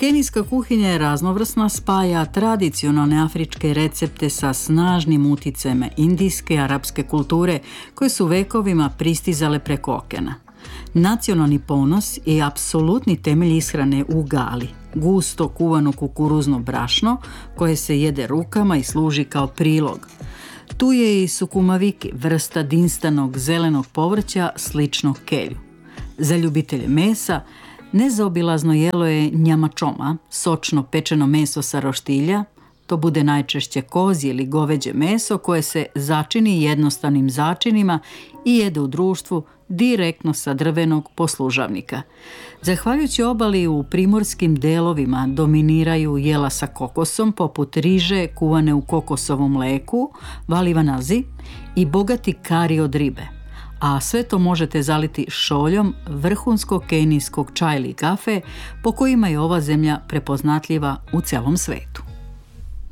Kenijska kuhinja je raznovrsna, spaja tradicionalne afričke recepte sa snažnim uticajem indijske i arapske kulture koje su vekovima pristizale preko okena. Nacionalni ponos je apsolutni temelj ishrane u gali, gusto kuvano kukuruzno brašno koje se jede rukama i služi kao prilog. Tu je i sukumaviki, vrsta dinstanog zelenog povrća sličnog kelju. Za ljubitelje mesa nezaobilazno jelo je njamačoma, sočno pečeno meso sa roštilja. To bude najčešće kozje ili goveđe meso koje se začini jednostavnim začinima i jede u društvu direktno sa drvenog poslužavnika. Zahvaljujući obali u primorskim delovima dominiraju jela sa kokosom poput riže kuvane u kokosovom mleku, valivanazi i bogati kari od ribe. A sve to možete zaliti šoljom vrhunskog kenijskog čaja ili kafe po kojima je ova zemlja prepoznatljiva u celom svetu.